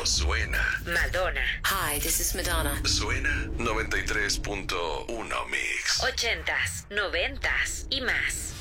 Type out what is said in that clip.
pero suena. Madonna. Hi, this is Madonna. Suena 93.1 Mix. 80s, 90s y más.